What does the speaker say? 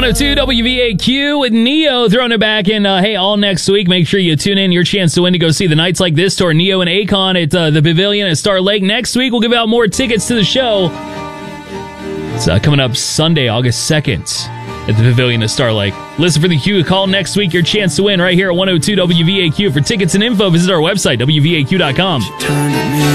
102 WVAQ with Neo throwing it back in. Hey, all next week. Make sure you tune in. Your chance to win to go see the Nights Like This tour. Neo and Akon at the Pavilion at Star Lake. Next week, we'll give out more tickets to the show. It's coming up Sunday, August 2nd at the Pavilion at Star Lake. Listen for the Q call next week. Your chance to win right here at 102 WVAQ. For tickets and info, visit our website, WVAQ.com.